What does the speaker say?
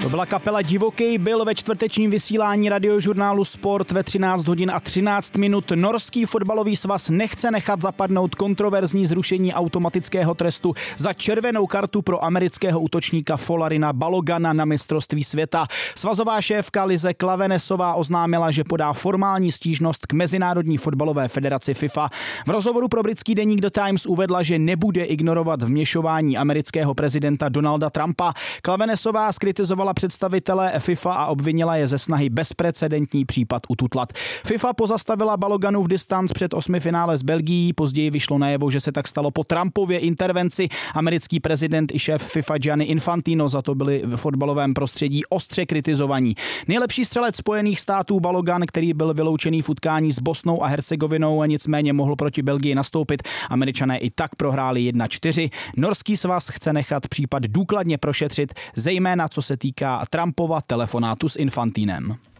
To byla kapela Divoký byl ve čtvrtečním vysílání radiožurnálu Sport ve 13 hodin a 13 minut. Norský fotbalový svaz nechce nechat zapadnout kontroverzní zrušení automatického trestu za červenou kartu pro amerického útočníka Folarina Balogana na mistrovství světa. Svazová šéfka Lize Klavenesová oznámila, že podá formální stížnost k Mezinárodní fotbalové federaci FIFA. V rozhovoru pro britský deník The Times uvedla, že nebude ignorovat vměšování amerického prezidenta Donalda Trumpa. Klavenesová zkritizovala představitele FIFA a obvinila je ze snahy bezprecedentní případ ututlat. FIFA pozastavila Baloganův distanc před osmifinále s Belgií, později vyšlo najevo, že se tak stalo po Trumpově intervenci. Americký prezident i šéf FIFA Gianni Infantino za to byli v fotbalovém prostředí ostře kritizovaní. Nejlepší střelec Spojených států Balogan, který byl vyloučený v utkání s Bosnou a Hercegovinou a nicméně mohl proti Belgii nastoupit. Američané i tak prohráli 1-4. Norský svaz chce nechat případ důkladně prošetřit, zejména co se týká Trumpova telefonátu s Infantinem.